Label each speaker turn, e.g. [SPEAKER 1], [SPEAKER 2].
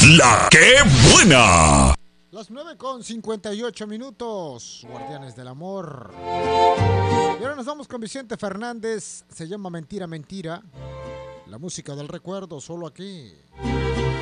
[SPEAKER 1] La que buena.
[SPEAKER 2] Las 9:58, Guardianes del Amor. Y ahora nos vamos con Vicente Fernández. Se llama Mentira, Mentira. La música del recuerdo, solo aquí.